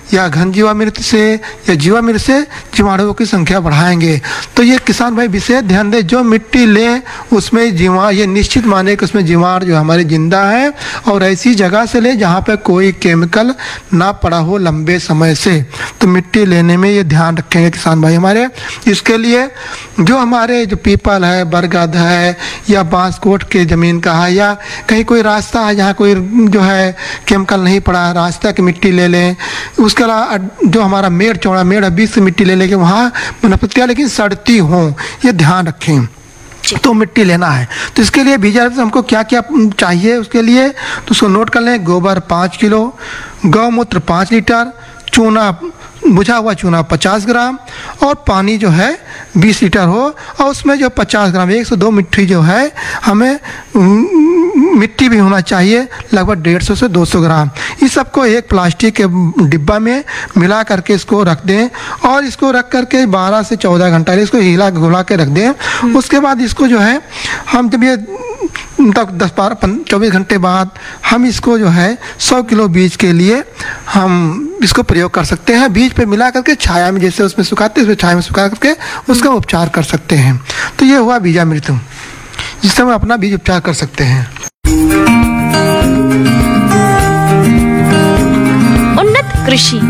या घन जीवामृत से या जीवामृत से जीवाणुओं की संख्या बढ़ाएंगे। तो ये किसान भाई विशेष ध्यान दें, जो मिट्टी ले उसमें जीवाणु, ये निश्चित माने कि उसमें जीवाणु जो हमारे जिंदा है, और ऐसी जगह से ले जहाँ पे कोई केमिकल ना पड़ा हो लंबे समय से। तो मिट्टी लेने में ये ध्यान रखेंगे किसान भाई हमारे। इसके लिए जो हमारे जो पीपल है, बरगद है, या बांसकोट के ज़मीन का है, या कहीं कोई रास्ता है जहाँ कोई जो है केमिकल नहीं पड़ा, रास्ता की मिट्टी ले लें। उसके अलावा जो हमारा मेड़ चौड़ा मेड़ है, बीच से मिट्टी ले लेके वहाँ वनस्पतियाँ लेकिन सड़ती हों, ये ध्यान रखें। तो मिट्टी लेना है। तो इसके लिए बीजा हमको क्या क्या चाहिए उसके लिए, तो उसको नोट कर लें। गोबर 5 किलो, गौमूत्र 5 लीटर, चूना, बुझा हुआ चूना 50 ग्राम, और पानी जो है 20 लीटर हो, और उसमें जो 50 ग्राम 102 मिट्टी जो है हमें मिट्टी भी होना चाहिए, लगभग 150 से 200 ग्राम। इस सबको एक प्लास्टिक के डिब्बा में मिला करके इसको रख दें, और इसको रख करके 12 से 14 घंटा इसको हिला घुला के रख दें। उसके बाद इसको जो है हम जब ये तक 10-12-24 घंटे बाद हम इसको जो है 100 किलो बीज के लिए हम इसको प्रयोग कर सकते हैं। बीज पे मिला करके छाया में, जैसे उसमें सुखाते हैं उसमें छाया में सुखा करके उसका उपचार कर सकते हैं। तो ये हुआ बीजामृत, जिससे हम अपना बीज उपचार कर सकते हैं। उन्नत कृषि